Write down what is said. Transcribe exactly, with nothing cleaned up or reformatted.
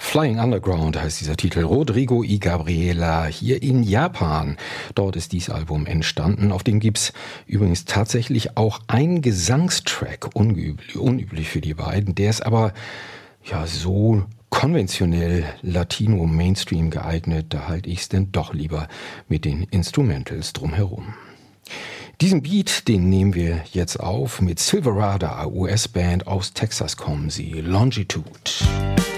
Flying Underground heißt dieser Titel. Rodrigo y Gabriela hier in Japan. Dort ist dieses Album entstanden. Auf dem gibt's übrigens tatsächlich auch ein Gesangstrack, unüblich, unüblich für die beiden. Der ist aber ja so konventionell Latino-Mainstream geeignet. Da halte ich es denn doch lieber mit den Instrumentals drumherum. Diesen Beat, den nehmen wir jetzt auf. Mit Silverado, U S-Band aus Texas kommen sie. Longitude.